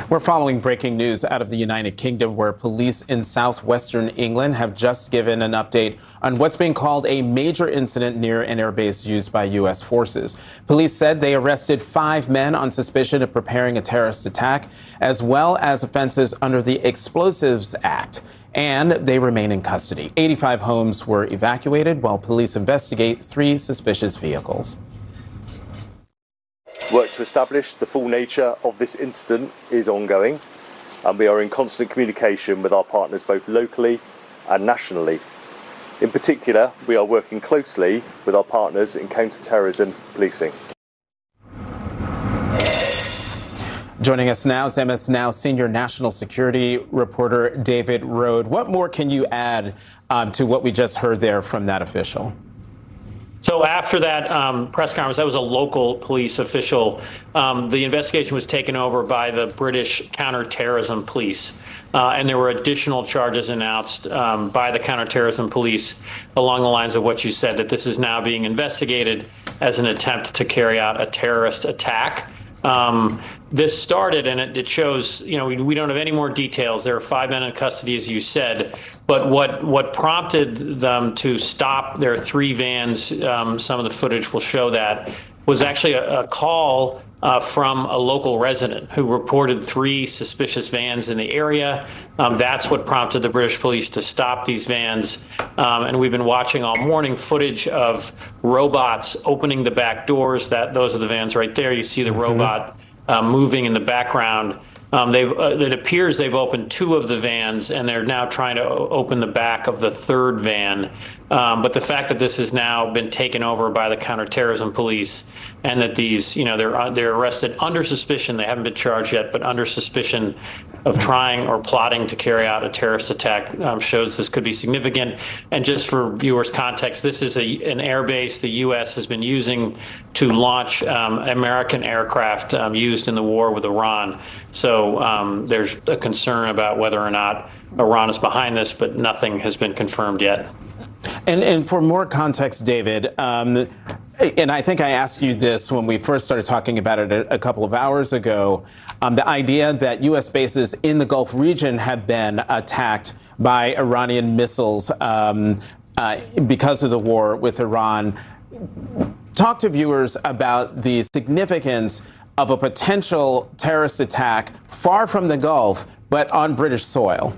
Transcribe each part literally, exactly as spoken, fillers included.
We're following breaking news out of the United Kingdom, where police in southwestern England have just given an update on what's being called a major incident near an airbase used by U S forces. Police said they arrested five men on suspicion of preparing a terrorist attack, as well as offenses under the Explosives Act, and they remain in custody. eighty-five homes were evacuated while police investigate three suspicious vehicles. Work to establish the full nature of this incident is ongoing, and we are in constant communication with our partners both locally and nationally. In particular, we are working closely with our partners in counter-terrorism policing. Joining us now is M S Now senior national security reporter David Rohde. What more can you add um, to what we just heard there from that official? So after that um, press conference, that was a local police official. Um, the investigation was taken over by the British counterterrorism police, uh, and there were additional charges announced um, by the counterterrorism police along the lines of what you said, that this is now being investigated as an attempt to carry out a terrorist attack. Um, this started, and it, it shows, you know, we, we don't have any more details. There are five men in custody, as you said. But what what prompted them to stop their three vans, um, some of the footage will show that, was actually a, a call uh, from a local resident who reported three suspicious vans in the area. Um, that's what prompted the British police to stop these vans. Um, and we've been watching all morning footage of robots opening the back doors. That those are the vans right there. You see the mm-hmm. robot uh, moving in the background. Um, they've, uh, it appears they've opened two of the vans, and they're now trying to open the back of the third van. Um, but the fact that this has now been taken over by the counterterrorism police, and that these, you know, they're uh, they're arrested under suspicion. They haven't been charged yet, but under suspicion of trying or plotting to carry out a terrorist attack, um, shows this could be significant. And just for viewers' context, this is a, an air base the U S has been using to launch um, American aircraft um, used in the war with Iran. So um, there's a concern about whether or not Iran is behind this, but nothing has been confirmed yet. And, and for more context, David, um, and I think I asked you this when we first started talking about it a, a couple of hours ago, um, the idea that U S bases in the Gulf region have been attacked by Iranian missiles um, uh, because of the war with Iran. Talk to viewers about the significance of a potential terrorist attack far from the Gulf, but on British soil.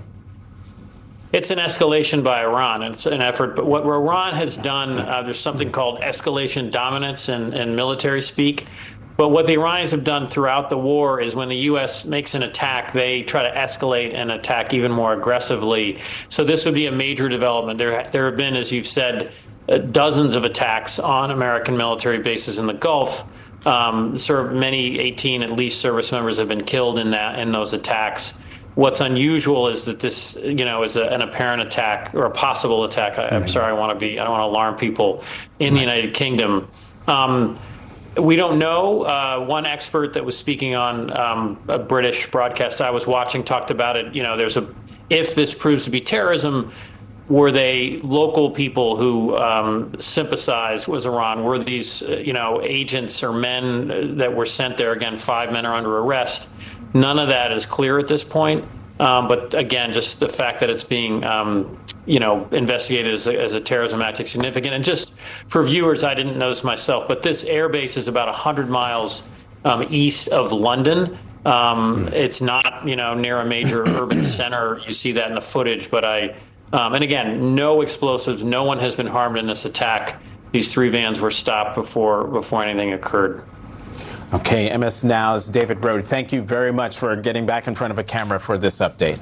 It's an escalation by Iran. It's an effort. But what Iran has done, uh, there's something called escalation dominance in, in military speak. But what the Iranians have done throughout the war is when the U S makes an attack, they try to escalate and attack even more aggressively. So this would be a major development. There, there have been, as you've said, uh, dozens of attacks on American military bases in the Gulf. Um, sort of many, eighteen at least, service members have been killed in that in those attacks. What's unusual is that this, you know, is a, an apparent attack or a possible attack. I, I'm sorry, I want to be, I don't want to alarm people in the United Kingdom. Um, we don't know. Uh, one expert that was speaking on um, a British broadcast I was watching talked about it. You know, there's a, if this proves to be terrorism, were they local people who um, sympathize with Iran? Were these, uh, you know, agents or men that were sent there? Again, five men are under arrest. None of that is clear at this point. Um, but again, just the fact that it's being, um, you know, investigated as a, as a terrorism act is significant. And just for viewers, I didn't notice myself, but this airbase is about one hundred miles um, east of London. Um, it's not, you know, near a major urban center. You see that in the footage. But I, um, and again, no explosives. No one has been harmed in this attack. These three vans were stopped before before anything occurred. Okay, M S Now's David Rohde, thank you very much for getting back in front of a camera for this update.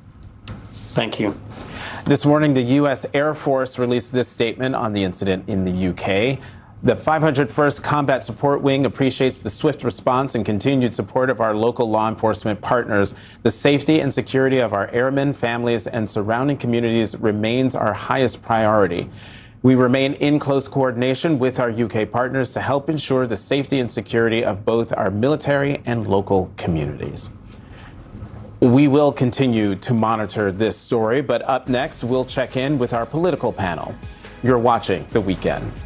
Thank you. This morning, the U S Air Force released this statement on the incident in the U K. The five hundred first Combat Support Wing appreciates the swift response and continued support of our local law enforcement partners. The safety and security of our airmen, families, and surrounding communities remains our highest priority. We remain in close coordination with our U K partners to help ensure the safety and security of both our military and local communities. We will continue to monitor this story, but up next, we'll check in with our political panel. You're watching The Weekend.